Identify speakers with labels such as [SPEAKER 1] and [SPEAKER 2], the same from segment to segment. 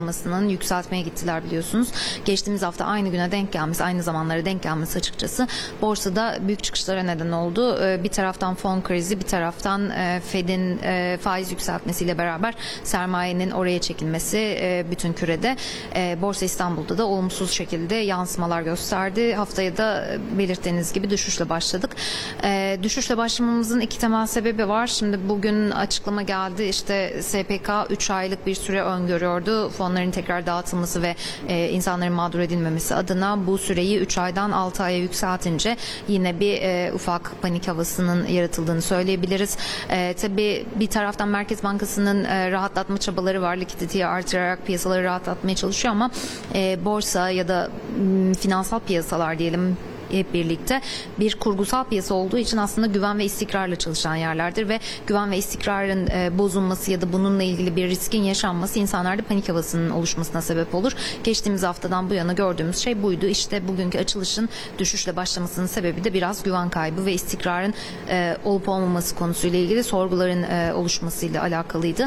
[SPEAKER 1] yükseltmeye gittiler biliyorsunuz. Geçtiğimiz hafta aynı güne denk gelmesi, aynı zamanlara denk gelmesi açıkçası borsada büyük çıkışlara neden oldu. Bir taraftan fon krizi, bir taraftan Fed'in faiz yükseltmesiyle beraber sermayenin oraya çekilmesi bütün kürede. Borsa İstanbul'da da olumsuz şekilde yansımalar gösterdi. Haftaya da belirttiğiniz gibi düşüşle başladık. Düşüşle başlamamızın iki temel sebebi var. Şimdi bugün açıklama geldi. İşte SPK 3 aylık bir süre öngörüyordu. Fonların tekrar dağıtılması ve insanların mağdur edilmemesi adına bu süreyi 3 aydan 6 aya yükseltince yine bir ufak panik havasının yaratıldığını söyleyebiliriz. Tabii bir taraftan Merkez Bankası'nın rahatlatma çabaları var. Likiditeyi artırarak piyasaları rahatlatmaya çalışıyor ama borsa ya da finansal piyasalar diyelim hep birlikte bir kurgusal piyasa olduğu için aslında güven ve istikrarla çalışan yerlerdir ve güven ve istikrarın bozulması ya da bununla ilgili bir riskin yaşanması insanlarda panik havasının oluşmasına sebep olur. Geçtiğimiz haftadan bu yana gördüğümüz şey buydu. İşte bugünkü açılışın düşüşle başlamasının sebebi de biraz güven kaybı ve istikrarın olup olmaması konusuyla ilgili sorguların oluşmasıyla alakalıydı.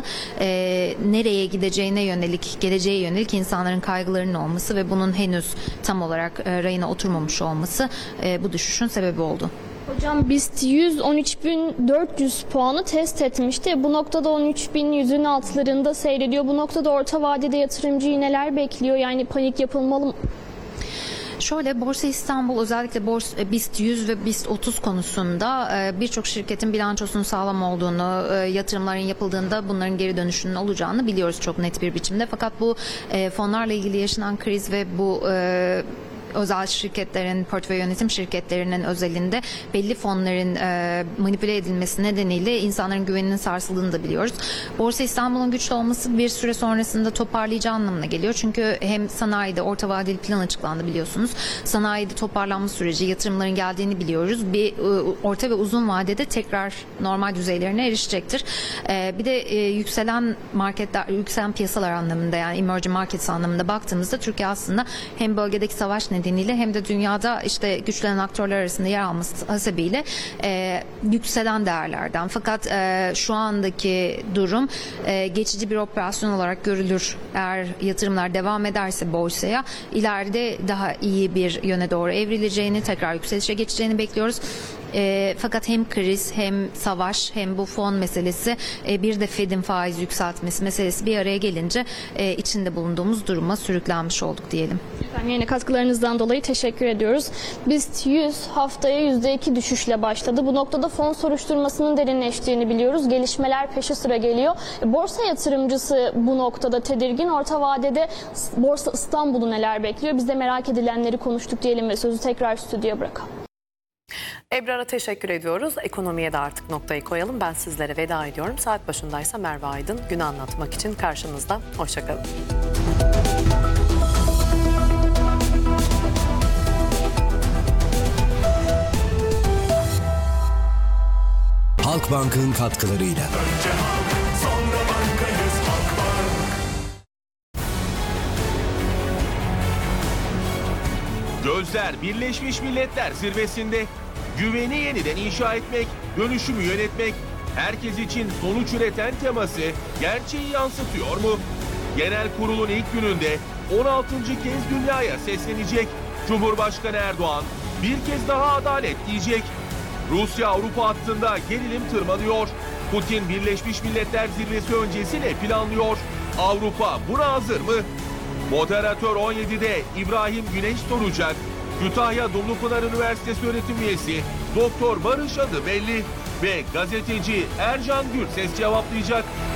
[SPEAKER 1] Nereye gideceğine yönelik, geleceğe yönelik insanların kaygılarının olması ve bunun henüz tam olarak rayına oturmamış olması bu düşüşün sebebi oldu.
[SPEAKER 2] Hocam BIST 100 13.400 puanı test etmişti. Bu noktada 13.100'ün altlarında seyrediyor. Bu noktada orta vadede yatırımcıyı neler bekliyor? Yani panik yapılmalı mı?
[SPEAKER 1] Şöyle, Borsa İstanbul özellikle BIST 100 ve BIST 30 konusunda birçok şirketin bilançosunun sağlam olduğunu, yatırımların yapıldığında bunların geri dönüşünün olacağını biliyoruz çok net bir biçimde. Fakat bu fonlarla ilgili yaşanan kriz ve bu özel şirketlerin, portföy yönetim şirketlerinin özelinde belli fonların manipüle edilmesi nedeniyle insanların güveninin sarsıldığını da biliyoruz. Borsa İstanbul'un güçlü olması bir süre sonrasında toparlayacağı anlamına geliyor. Çünkü hem sanayide orta vadeli plan açıklandı biliyorsunuz. Sanayide toparlanma süreci, yatırımların geldiğini biliyoruz. Bir orta ve uzun vadede tekrar normal düzeylerine erişecektir. Bir de yükselen marketler, yükselen piyasalar anlamında, yani emerging markets anlamında baktığımızda Türkiye aslında hem bölgedeki savaş nedeniyle hem de dünyada işte güçlenen aktörler arasında yer alması hasebiyle yükselen değerlerden. Fakat şu andaki durum geçici bir operasyon olarak görülür. Eğer yatırımlar devam ederse borsaya ileride daha iyi bir yöne doğru evrileceğini, tekrar yükselişe geçeceğini bekliyoruz. Fakat hem kriz hem savaş hem bu fon meselesi bir de Fed'in faiz yükseltmesi meselesi bir araya gelince içinde bulunduğumuz duruma sürüklenmiş olduk diyelim.
[SPEAKER 2] Efendim, yine katkılarınızdan dolayı teşekkür ediyoruz. BIST 100 haftaya %2 düşüşle başladı. Bu noktada fon soruşturmasının derinleştiğini biliyoruz. Gelişmeler peşi sıra geliyor. Borsa yatırımcısı bu noktada tedirgin. Orta vadede Borsa İstanbul'u neler bekliyor? Biz de merak edilenleri konuştuk diyelim ve sözü tekrar stüdyoya bırakalım.
[SPEAKER 3] Ebrar'a teşekkür ediyoruz. Ekonomiye de artık noktayı koyalım. Ben sizlere veda ediyorum. Saat başındaysa Merve Aydın günü anlatmak için karşınızda. Hoşçakalın.
[SPEAKER 4] Halkbank'ın katkılarıyla.
[SPEAKER 5] Önce halk, sonra bankayız Halkbank.
[SPEAKER 6] Gözler Birleşmiş Milletler Zirvesi'nde. Güveni yeniden inşa etmek, dönüşümü yönetmek, herkes için sonuç üreten teması gerçeği yansıtıyor mu? Genel kurulun ilk gününde 16. kez dünyaya seslenecek. Cumhurbaşkanı Erdoğan bir kez daha adalet diyecek. Rusya-Avrupa hattında gerilim tırmanıyor. Putin Birleşmiş Milletler Zirvesi öncesi ne planlıyor? Avrupa buna hazır mı? Moderatör 17'de İbrahim Güneş soracak. Kütahya Dumlupınar Üniversitesi öğretim üyesi Doktor Barış adı belli ve gazeteci Ercan Gürses cevaplayacak.